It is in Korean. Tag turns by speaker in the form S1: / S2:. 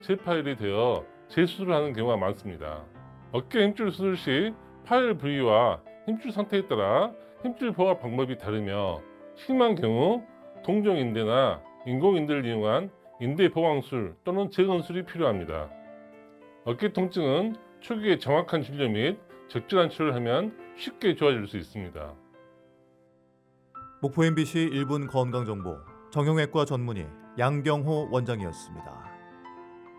S1: 재파열이 되어 재수술을 하는 경우가 많습니다. 어깨 힘줄 수술 시 파열 부위와 힘줄 상태에 따라 힘줄 보호 방법이 다르며 심한 경우 동종인대나 인공인대를 이용한 인대 보강술 또는 재건술이 필요합니다. 어깨 통증은 초기에 정확한 진료 및 적절한 치료를 하면 쉽게 좋아질 수 있습니다.
S2: 목포 MBC 1분 건강정보 정형외과 전문의 양경호 원장이었습니다.